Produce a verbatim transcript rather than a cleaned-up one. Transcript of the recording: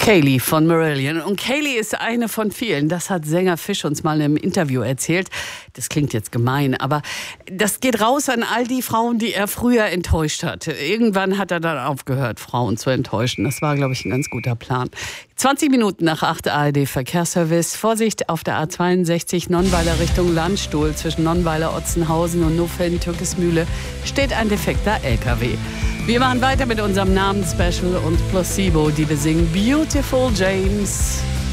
Kayleigh von Marillion. Und Kayleigh ist eine von vielen. Das hat Sänger Fish uns mal in einem Interview erzählt. Das klingt jetzt gemein, aber das geht raus an all die Frauen, die er früher enttäuscht hat. Irgendwann hat er dann aufgehört, Frauen zu enttäuschen. Das war, glaube ich, ein ganz guter Plan. zwanzig Minuten nach acht A R D Verkehrsservice. Vorsicht auf der A zweiundsechzig Nonnweiler Richtung Landstuhl. Zwischen Nonnweiler, Otzenhausen und Nofelden-Türkismühle steht ein defekter L K W. Wir machen weiter mit unserem Namensspecial und Placebo, die besingen Beautiful James.